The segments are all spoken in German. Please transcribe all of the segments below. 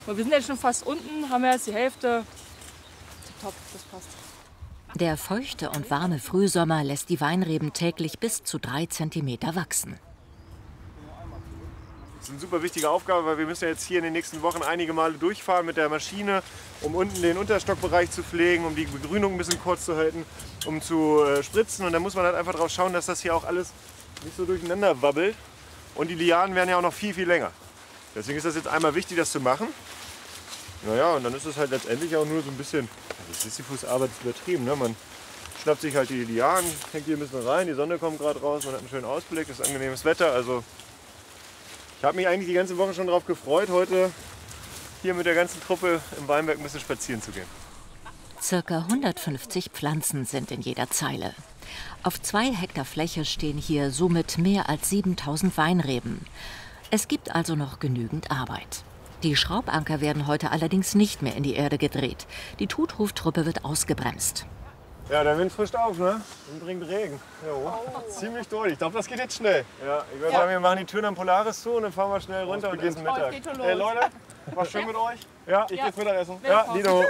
Wir sind jetzt schon fast unten, haben jetzt die Hälfte. Top, das passt. Der feuchte und warme Frühsommer lässt die Weinreben täglich bis zu 3 Zentimeter wachsen. Das ist eine super wichtige Aufgabe, weil wir müssen jetzt hier in den nächsten Wochen einige Male durchfahren mit der Maschine, um unten den Unterstockbereich zu pflegen, um die Begrünung ein bisschen kurz zu halten, um zu spritzen. Und dann muss man halt einfach darauf schauen, dass das hier auch alles nicht so durcheinander wabbelt. Und die Lianen werden ja auch noch viel, viel länger. Deswegen ist das jetzt einmal wichtig, das zu machen. Naja, und dann ist es halt letztendlich auch nur so ein bisschen, also Sisyphus-Arbeit ist übertrieben, ne? Man schnappt sich halt die Lianen, hängt hier ein bisschen rein, die Sonne kommt gerade raus, man hat einen schönen Ausblick, es ist angenehmes Wetter. Also ich habe mich eigentlich die ganze Woche schon darauf gefreut, heute hier mit der ganzen Truppe im Weinberg ein bisschen spazieren zu gehen. Circa 150 Pflanzen sind in jeder Zeile. Auf 2 Hektar Fläche stehen hier somit mehr als 7000 Weinreben. Es gibt also noch genügend Arbeit. Die Schraubanker werden heute allerdings nicht mehr in die Erde gedreht. Die Tuthuf-Truppe wird ausgebremst. Ja, der Wind frischt auf, ne? Und bringt Regen. Jo. Ziemlich durch. Ich glaube, das geht jetzt schnell. Ja, ich würde sagen, wir machen die Türen am Polaris zu und dann fahren wir schnell runter und essen Mittag. Hey Leute, war schön mit euch. Ja, ich gehe Mittagessen. Ja, Dino.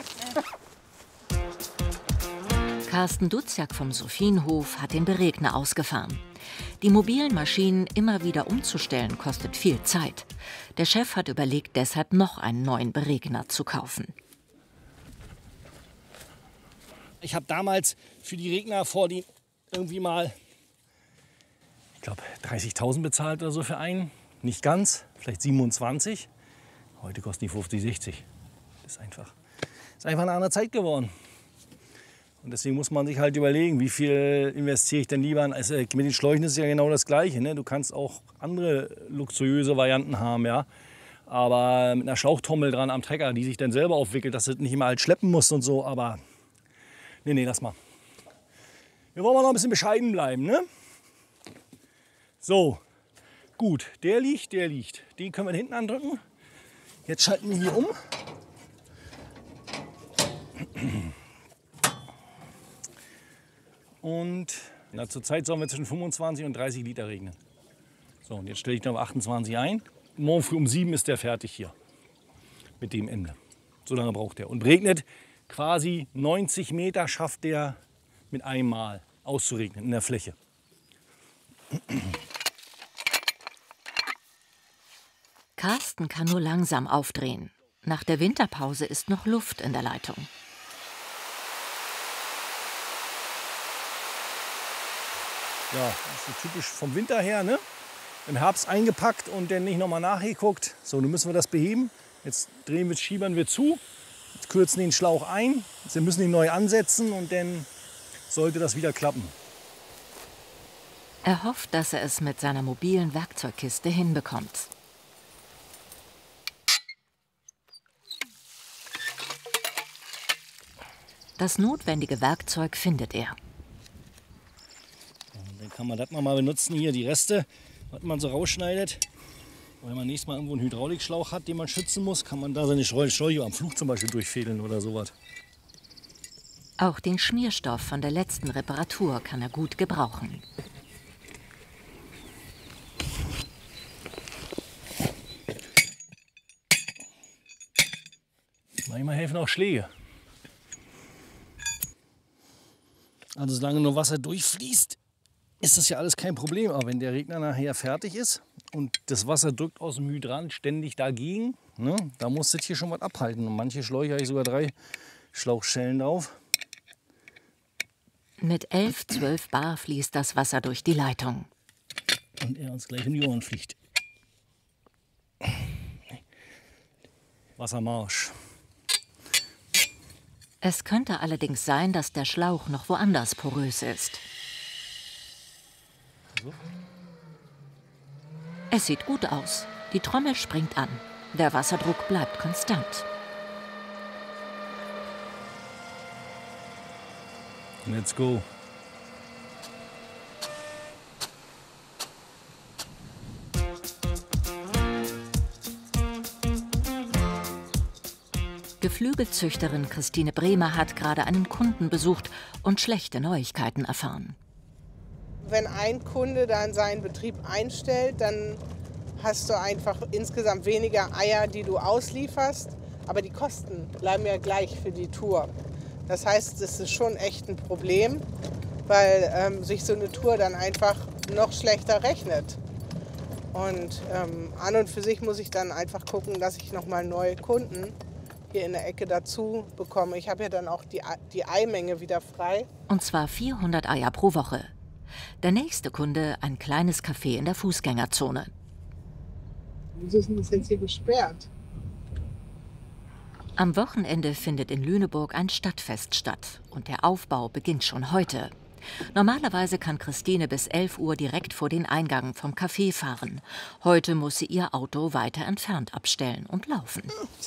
Carsten Duziak vom Sophienhof hat den Beregner ausgefahren. Die mobilen Maschinen immer wieder umzustellen, kostet viel Zeit. Der Chef hat überlegt, deshalb noch einen neuen Beregner zu kaufen. Ich habe damals für die Regner vor die irgendwie mal, ich glaube, 30.000 bezahlt oder so für einen. Nicht ganz, vielleicht 27. Heute kosten die 50, 60. Das ist einfach eine andere Zeit geworden. Und deswegen muss man sich halt überlegen, wie viel investiere ich denn lieber in. Also mit den Schläuchen ist es ja genau das Gleiche. Ne? Du kannst auch andere luxuriöse Varianten haben, ja. Aber mit einer Schlauchtrommel dran am Trecker, die sich dann selber aufwickelt, dass du nicht immer halt schleppen musst und so. Aber nee, lass mal. Wir wollen mal noch ein bisschen bescheiden bleiben, ne? So, gut, der liegt. Den können wir hinten andrücken. Jetzt schalten wir hier um. Und zurzeit sollen wir zwischen 25 und 30 Liter regnen. So, und jetzt stelle ich noch auf 28 ein. Morgen früh um 7 ist der fertig hier mit dem Ende. So lange braucht er. Und regnet quasi 90 Meter, schafft der mit einem Mal auszuregnen in der Fläche. Carsten kann nur langsam aufdrehen. Nach der Winterpause ist noch Luft in der Leitung. Ja, das ist so typisch vom Winter her, ne? Im Herbst eingepackt und dann nicht nochmal nachgeguckt. So, nun müssen wir das beheben. Jetzt schiebern wir zu, jetzt kürzen den Schlauch ein. Wir müssen ihn neu ansetzen und dann sollte das wieder klappen. Er hofft, dass er es mit seiner mobilen Werkzeugkiste hinbekommt. Das notwendige Werkzeug findet er. Dann kann man das mal benutzen, hier die Reste, was man so rausschneidet. Und wenn man nächstes Mal irgendwo einen Hydraulikschlauch hat, den man schützen muss, kann man da seine Schläuche am Flug zum Beispiel durchfädeln oder sowas. Auch den Schmierstoff von der letzten Reparatur kann er gut gebrauchen. Manchmal helfen auch Schläge. Also solange nur Wasser durchfließt, ist das ja alles kein Problem. Aber wenn der Regner nachher fertig ist und das Wasser drückt aus dem Hydrant ständig dagegen, ne, da muss das hier schon was abhalten. Und manche Schläuche habe ich sogar 3 Schlauchschellen drauf. Mit 11, 12 Bar fließt das Wasser durch die Leitung. Und er uns gleich um die Ohren fliegt. Wassermarsch. Es könnte allerdings sein, dass der Schlauch noch woanders porös ist. So. Es sieht gut aus. Die Trommel springt an. Der Wasserdruck bleibt konstant. Let's go. Geflügelzüchterin Christine Bremer hat gerade einen Kunden besucht und schlechte Neuigkeiten erfahren. Wenn ein Kunde dann seinen Betrieb einstellt, dann hast du einfach insgesamt weniger Eier, die du auslieferst. Aber die Kosten bleiben ja gleich für die Tour. Das heißt, es ist schon echt ein Problem, weil sich so eine Tour dann einfach noch schlechter rechnet. Und an und für sich muss ich dann einfach gucken, dass ich nochmal neue Kunden hier in der Ecke dazu bekomme. Ich habe ja dann auch die Eimenge wieder frei. Und zwar 400 Eier pro Woche. Der nächste Kunde, ein kleines Café in der Fußgängerzone. Wieso ist denn das jetzt hier gesperrt? Am Wochenende findet in Lüneburg ein Stadtfest statt und der Aufbau beginnt schon heute. Normalerweise kann Christine bis 11 Uhr direkt vor den Eingang vom Café fahren. Heute muss sie ihr Auto weiter entfernt abstellen und laufen.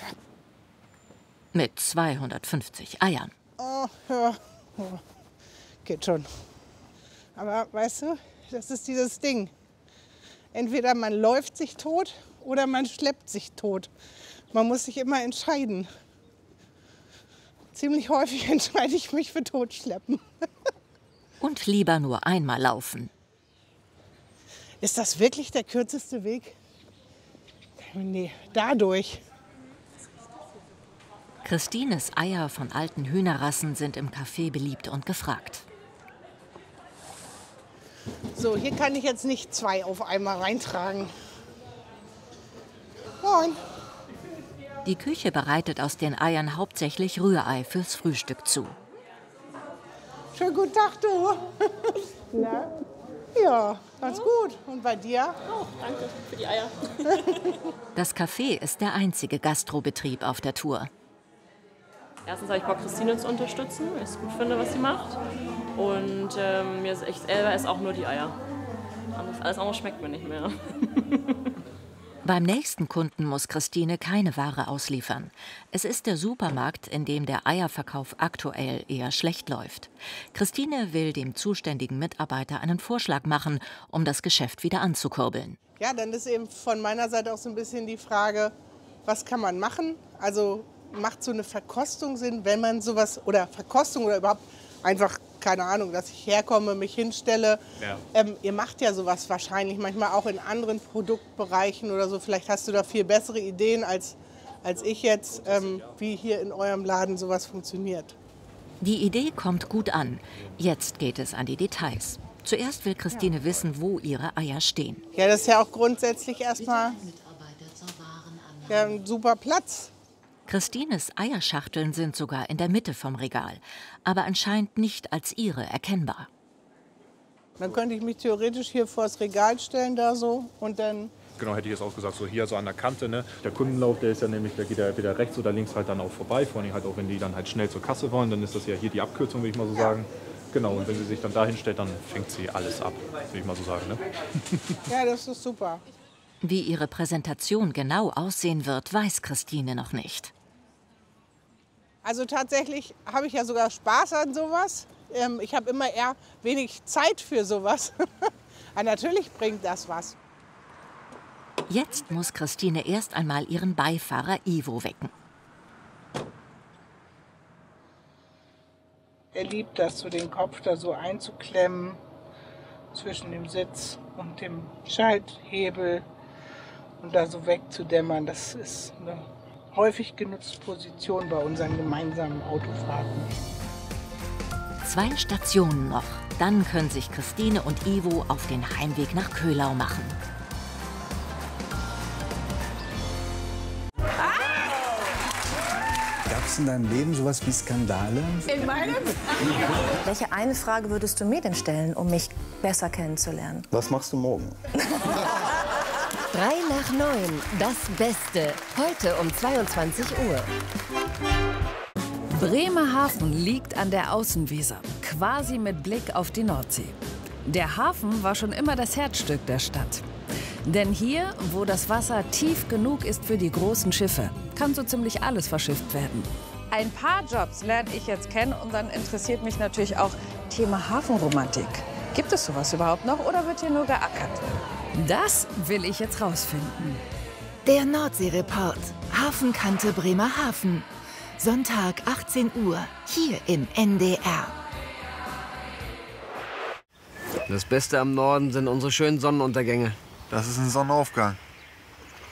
Mit 250 Eiern. Oh, ja. Geht schon. Aber weißt du, das ist dieses Ding. Entweder man läuft sich tot oder man schleppt sich tot. Man muss sich immer entscheiden. Ziemlich häufig entscheide ich mich für Totschleppen. Und lieber nur einmal laufen. Ist das wirklich der kürzeste Weg? Nee, dadurch. Christines Eier von alten Hühnerrassen sind im Café beliebt und gefragt. So, hier kann ich jetzt nicht 2 auf einmal reintragen. Moin. Die Küche bereitet aus den Eiern hauptsächlich Rührei fürs Frühstück zu. Schönen guten Tag, du. Na? Ja, ganz gut. Und bei dir? Oh, danke für die Eier. Das Café ist der einzige Gastrobetrieb auf der Tour. Erstens habe ich Bock, Christine zu unterstützen, weil ich es gut finde, was sie macht. Und mir ist echt selber ist auch nur die Eier. Alles andere schmeckt mir nicht mehr. Beim nächsten Kunden muss Christine keine Ware ausliefern. Es ist der Supermarkt, in dem der Eierverkauf aktuell eher schlecht läuft. Christine will dem zuständigen Mitarbeiter einen Vorschlag machen, um das Geschäft wieder anzukurbeln. Ja, dann ist eben von meiner Seite auch so ein bisschen die Frage, was kann man machen? Also macht so eine Verkostung Sinn, wenn man sowas, oder Verkostung oder überhaupt einfach, keine Ahnung, dass ich herkomme, mich hinstelle. Ja. Ihr macht ja sowas wahrscheinlich manchmal auch in anderen Produktbereichen oder so. Vielleicht hast du da viel bessere Ideen als ich jetzt, wie hier in eurem Laden sowas funktioniert. Die Idee kommt gut an. Jetzt geht es an die Details. Zuerst will Christine wissen, wo ihre Eier stehen. Ja, das ist ja auch grundsätzlich erstmal ein super Platz. Christines Eierschachteln sind sogar in der Mitte vom Regal, aber anscheinend nicht als ihre erkennbar. Dann könnte ich mich theoretisch hier vor das Regal stellen, da so, und dann... Genau, hätte ich jetzt auch gesagt, so hier so an der Kante. Ne? Der Kundenlauf, der ist ja nämlich, der geht ja entweder rechts oder links halt dann auch vorbei. Vor allem halt auch, wenn die dann halt schnell zur Kasse wollen, dann ist das ja hier die Abkürzung, würde ich mal so sagen. Genau, und wenn sie sich dann dahin stellt, dann fängt sie alles ab, würde ich mal so sagen. Ne? Ja, das ist super. Wie ihre Präsentation genau aussehen wird, weiß Christine noch nicht. Also tatsächlich habe ich ja sogar Spaß an sowas. Ich habe immer eher wenig Zeit für sowas. Aber natürlich bringt das was. Jetzt muss Christine erst einmal ihren Beifahrer Ivo wecken. Er liebt das, so den Kopf da so einzuklemmen zwischen dem Sitz und dem Schalthebel und da so wegzudämmern. Das ist eine häufig genutzte Position bei unseren gemeinsamen Autofahrten. 2 Stationen noch. Dann können sich Christine und Ivo auf den Heimweg nach Köhlau machen. Gab es in deinem Leben sowas wie Skandale? In meinem? Welche eine Frage würdest du mir denn stellen, um mich besser kennenzulernen? Was machst du morgen? 3 nach 9, das Beste. Heute um 22 Uhr. Bremerhaven liegt an der Außenweser, quasi mit Blick auf die Nordsee. Der Hafen war schon immer das Herzstück der Stadt. Denn hier, wo das Wasser tief genug ist für die großen Schiffe, kann so ziemlich alles verschifft werden. Ein paar Jobs lerne ich jetzt kennen und dann interessiert mich natürlich auch Thema Hafenromantik. Gibt es sowas überhaupt noch oder wird hier nur geackert? Das will ich jetzt rausfinden. Der Nordsee-Report. Hafenkante Bremerhaven. Sonntag 18 Uhr, hier im NDR. Das Beste am Norden sind unsere schönen Sonnenuntergänge. Das ist ein Sonnenaufgang.